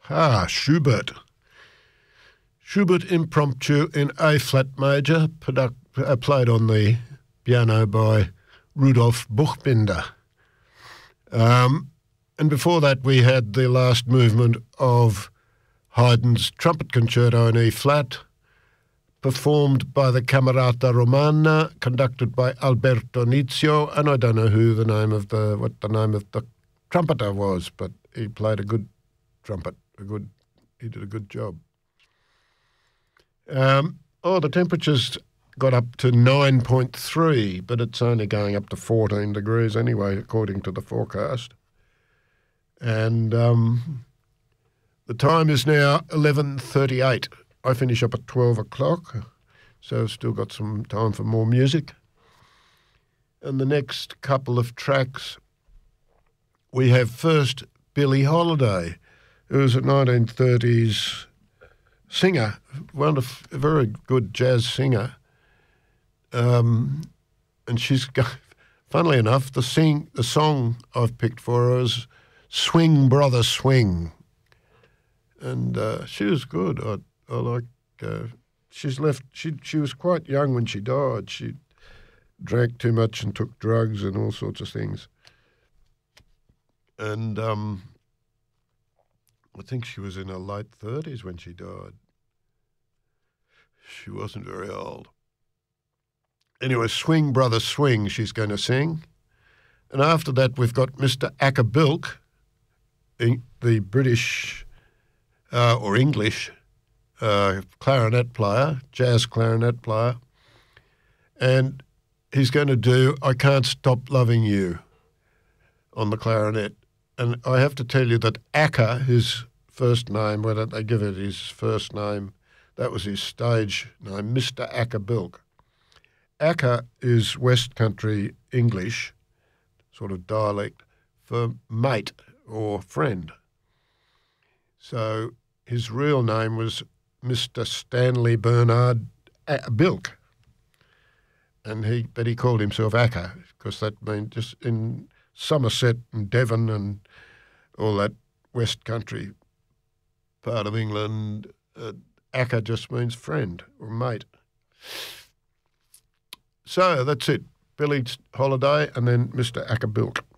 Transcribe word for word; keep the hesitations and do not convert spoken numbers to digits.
Ah, Schubert. Schubert Impromptu in A-flat major, product, uh, played on the piano by Rudolf Buchbinder. Um, and before that we had the last movement of Haydn's Trumpet Concerto in E-flat, performed by the Camerata Romana, conducted by Alberto Nizio, and I don't know who the name of the what the name of the trumpeter was, but he played a good trumpet, a good he did a good job. Um, oh, the temperatures got up to nine point three, but it's only going up to fourteen degrees anyway, according to the forecast. And um, the time is now eleven thirty-eight. I finish up at twelve o'clock, so I've still got some time for more music. And the next couple of tracks, we have first Billie Holiday, who was a nineteen thirties singer, one of a very good jazz singer. Um, and she's got, funnily enough, the sing the song I've picked for her is "Swing Brother Swing," and uh, she was good. I, I like. Uh, she's left. She she was quite young when she died. She drank too much and took drugs and all sorts of things. And um, I think she was in her late thirties when she died. She wasn't very old. Anyway, "Swing Brother Swing" she's going to sing. And after that we've got Mister Acker Bilk, the British uh, or English uh, clarinet player, jazz clarinet player. And he's going to do "I Can't Stop Loving You" on the clarinet. And I have to tell you that Acker, his first name, whether they give it his first name, that was his stage name, Mister Acker Bilk. Acker is West Country English, sort of dialect, for mate or friend. So his real name was Mister Stanley Bernard Bilk, and he but he called himself Acker because that means just in Somerset and Devon and all that West Country part of England, uh, Acker just means friend or mate. So that's it. Billie Holiday and then Mister Acker Bilk.